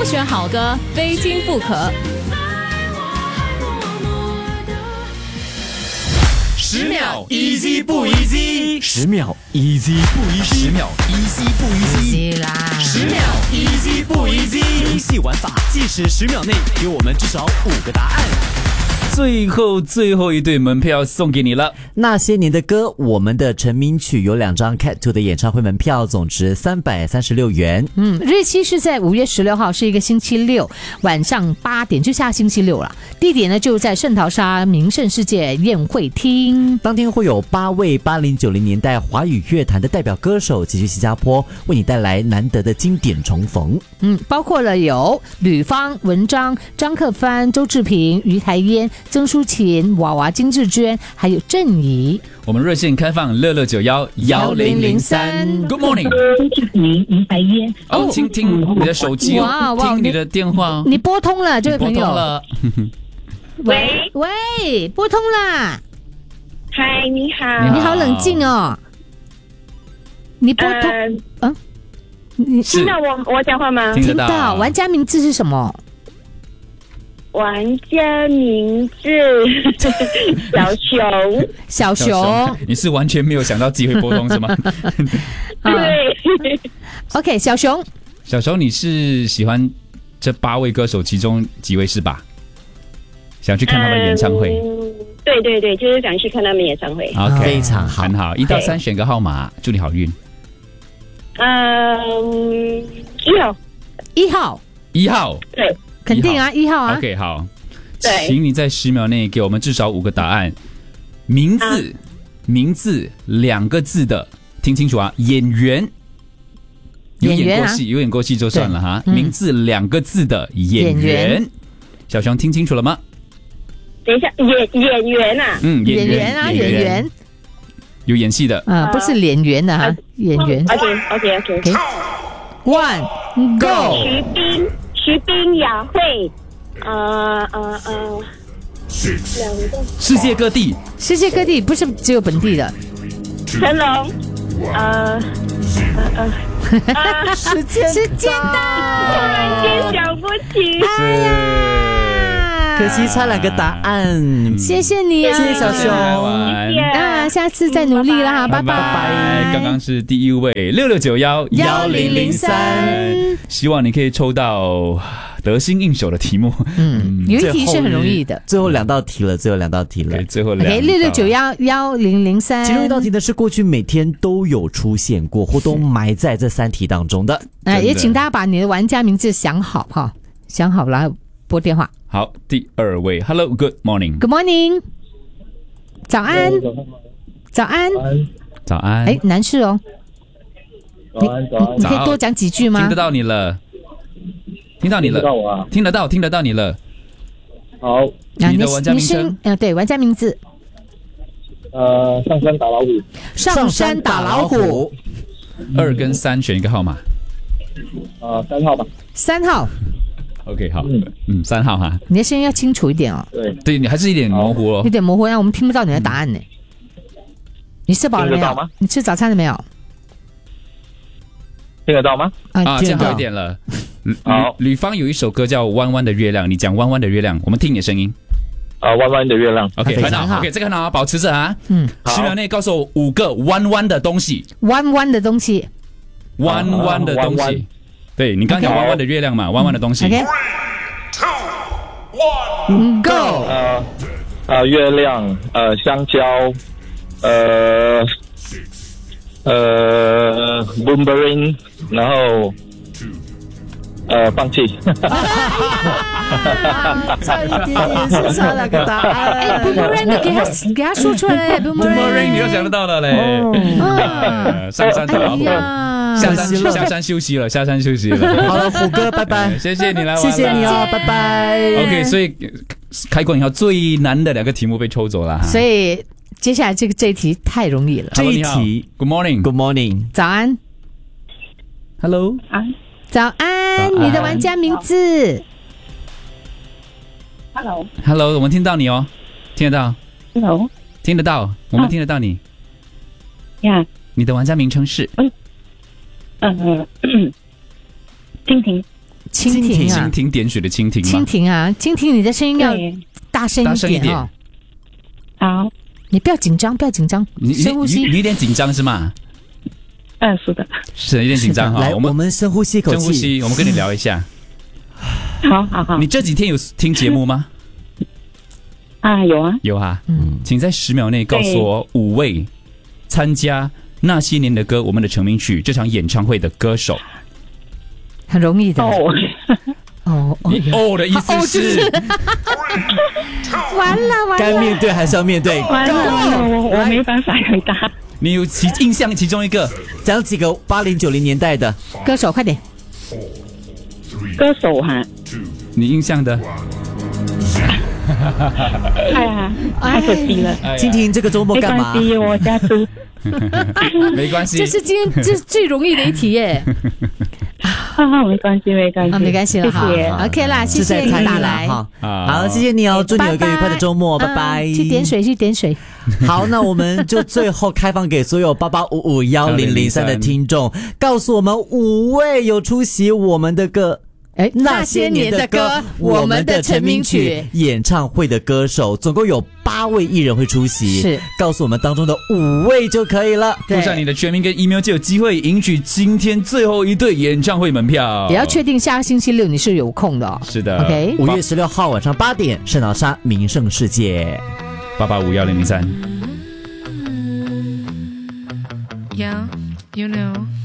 选好歌，非听不可。 10秒 easy 不 easy？10秒 easy 不 easy？10秒 easy 不 easy？ 啦 10秒 easy 不 easy？ 游戏玩法，计时10秒内给我们至少5个答案。 最后一对门票送给你了。 那些年的歌，我们的成名曲有2张 Cat 2的演唱会门票，总值336元。 日期是在5月16号，是一个星期六晚上8点，就下星期六了。地点呢就在圣淘沙名胜世界宴会厅。 当天会有8位80、90年代华语乐坛的代表歌手齐聚新加坡，为你带来难得的经典重逢。 包括了有吕方、文章、张克帆、周志平、于台烟、曾淑琴、娃娃、金志娟，还有郑怡。 我们热线开放66911003。Good morning。 周志平、于台烟。 听你的手机哦，听你的电话。 你拨通了，这位朋友。 拨通了。 喂， 拨通了。 嗨，你好。 你好冷静哦。你拨通，你听到我讲话吗？ 听得到。 玩家名字是什么？ 玩家名字小熊。 你是完全没有想到自己会拨通是吗？ 对。 OK， 小熊， 你是喜欢这8位歌手其中几位是吧？想去看他们的演唱会。 对，就是想去看他们演唱会。 OK， 非常好， 很好。1到3选个号码，祝你好运。 1号。 1号。 对。 肯定啊，1号啊。 OK， 好。 对， 请你在10秒内给我们至少5个答案。名字2个字的，听清楚啊！演员有演过戏就算了哈。名字2个字的演员，小熊听清楚了吗？ 等一下，演员啊。 演员有演戏的不是脸圆的哈，演员。 OK。 One Go。 徐冰、雅慧， 世界各地不是只有本地的。 成龙， 时间到， 突然间想不起。 可惜差2个答案。 谢谢你啊， 谢谢小熊。 下次再努力啦，拜拜。 刚刚是第一位66911003，希望你可以抽到得心应手的题目。 有一题是很容易的。 最后2道题了。 最后2道。 66911003， 其中1道题呢是过去每天都有出现过，或都埋在这3题当中的。 也请大家把你的玩家名字想好哈，想好了拨电话。 好，第2位 ，Hello， Good morning。Good morning， 早安。男士哦。你可以多讲几句吗？ 听得到你了。听得到你了。好，你的玩家名称？ 对，玩家名字。上山打老虎。 2跟3选一个号码。 3号吧。 3号。 OK， 好，3号哈。 你的声音要清楚一点哦。 对，你还是一点模糊哦。 有点模糊，让我们听不到你的答案呢。你吃饱了没有？你吃早餐了没有？ 听得到吗？ 这样好一点了。吕方有一首歌叫《弯弯的月亮》，你讲弯弯的月亮，我们听你的声音。 弯弯的月亮。 OK， 很好。OK， 这个很好，保持着啊。10秒内告诉我5个弯弯的东西。 弯弯的东西。 对，你刚讲弯弯的月亮嘛，弯弯的东西。 OK。3、2、1 Go。 月亮，香蕉，boomerang， 然后放弃。 差一点点是差2个答案。 boomerang 给他说出来。 boomerang 你又想得到了嘞。上山打老虎。下山休息了。 好了，虎哥，拜拜。 谢谢你来玩。 谢谢你哦，拜拜。 OK， 所以开关以后最难的2个题目被抽走了。 所以接下来这一题太容易了。 这一题 ，Good morning， 早安 ，Hello， 早安，你的玩家名字 ，Hello， 我们听到你哦，听得到 ，Hello， 听得到，我们听得到你。 呀， 你的玩家名称是？ 婷婷。 蜻蜓啊蜻，蜓点水的蜻蜓蜻吗？ 蜓啊，蜻蜓，你的声音要对， 大声大声一点一点哦。 好， 你不要紧张，不要紧张， 你深呼吸。 你有点紧张是吗？ 是的， 是有点紧张哈。 来，我们深呼吸一口气。 深呼吸，我们跟你聊一下。 好， 你这几天有听节目吗？ 有啊， 有哈，请在10秒内告诉我5位参加那些年的歌我们的成名曲这场演唱会的歌手。 很容易的。 你的意思是完了， 该面对还是要面对。 完了，我没办法回答。 你有印象其中一个讲几个80、90年代的歌手快点。 歌手哈， 你印象的？ 太可惜了， 蜻蜓这个周末没干嘛？ 关系，我下次没关系， 这是今天这是最容易的一题耶。 没关系，没关系， 没关系了哈谢谢。 OK 啦，谢是谢你在参与了打来。 哈。 啊好，谢谢你哦，祝你有一个愉快的周末，拜拜。 去点水，去点水。 好，那我们就最后开放给所有88551003的听众，告诉我们5位有出席我们的歌。 那些年的歌，我们的成名曲演唱会的歌手，总共有8位艺人会出席， 是告诉我们当中的5位就可以了。 附上你的全名跟 email 就有机会赢取今天最后一对演唱会门票。 也要确定下个星期六你是有空的哦。 是的 OK 5月16号晚上8点，圣淘沙名胜世界。 885103。 Yeah, you know.